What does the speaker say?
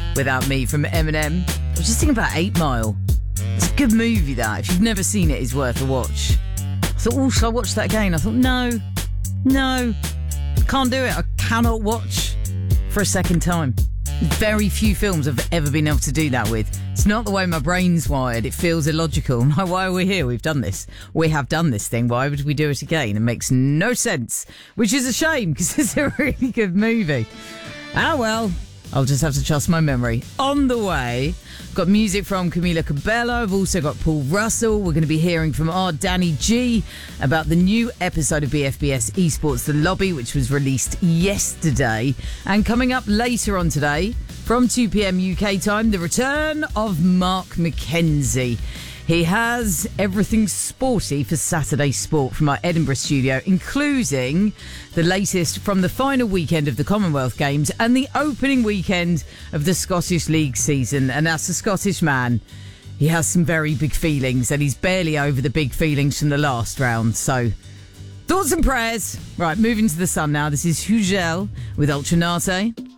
Without Me from Eminem. I was just thinking about 8 Mile. It's a good movie, that. If you've never seen it, it's worth a watch. I thought, oh, shall I watch that again? I thought, no, can't do it. I cannot watch for a second time. Very few films I've ever been able to do that with. It's not the way my brain's wired. It feels illogical. Like, why are we here? We've done this. We have done this thing. Why would we do it again? It makes no sense, which is a shame because it's a really good movie. Ah, well, I'll just have to trust my memory. On the way, got music from Camila Cabello. I've also got Paul Russell. We're going to be hearing from our Danny G about the new episode of BFBS Esports The Lobby, which was released yesterday. And coming up later on today, from 2 p.m. UK time, the return of Mark McKenzie. He has everything sporty for Saturday Sport from our Edinburgh studio, including the latest from the final weekend of the Commonwealth Games and the opening weekend of the Scottish League season. And as a Scottish man, he has some very big feelings, and he's barely over the big feelings from the last round. So, thoughts and prayers. Right, moving to the sun now. This is Hugel with Ultranate.